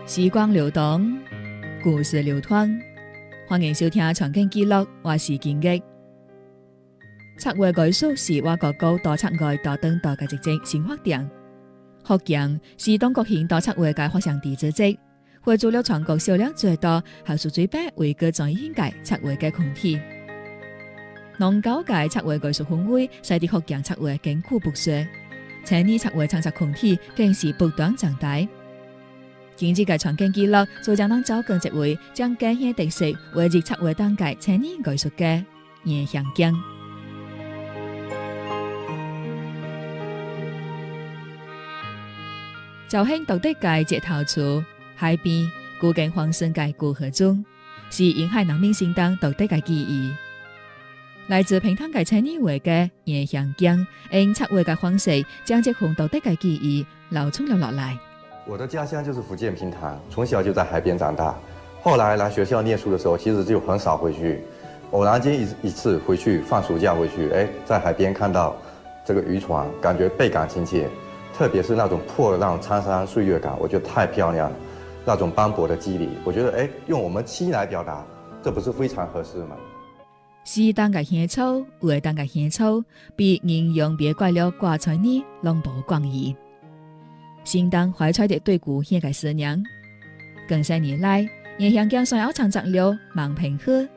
時光流動，故事流傳，歡迎收聽《場景記錄》，我是金吉。策劃藝術是我國高多策外多等多嘅一隻新發展。福建是中國現代策劃嘅發祥地之一，會做了全國銷量最多、學術水平為各種應屆策劃嘅群體。農高界策劃藝術氛圍，使得福建策劃艱苦不衰，青年策劃創作群體更是不斷長大。今日嘅場景記錄就將咱找緊一位將家鄉特色匯入策劃當屆青年藝術家顏香江。紹興道德街街頭厝海邊，古建黃勝街古河中，是沿海人民心當道德嘅記憶。來自平潭界青年會嘅顏香江，用策劃嘅方式將這份道德嘅記憶留存了落來。 我的家鄉就是福建平潭，從小就在海邊長大。後來來學校念書的時候，其實就很少回去。偶然間一次回去，放暑假回去，在海邊看到這個漁船，感覺倍感親切。特別是那種破浪滄桑歲月感，我覺得太漂亮了。那種斑駁的肌理，我覺得用我們漆來表達，這不是非常合適嗎？ 是當個香草，為當個香草，比形容別怪了掛在你龍寶廣義。心當懷揣着對故鄉嘅思念，近些年來，顏香江雖有創作了《望平河》